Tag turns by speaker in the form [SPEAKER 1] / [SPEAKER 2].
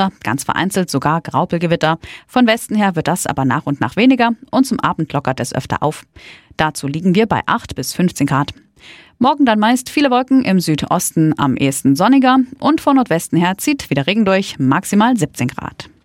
[SPEAKER 1] Schauergewitter, ganz vereinzelt sogar Graupelgewitter. Von Westen her wird das aber nach und nach weniger und zum Abend lockert es öfter auf. Dazu liegen wir bei 8 bis 15 Grad. Morgen dann meist viele Wolken, im Südosten am ehesten sonniger und von Nordwesten her zieht wieder Regen durch, maximal 17 Grad.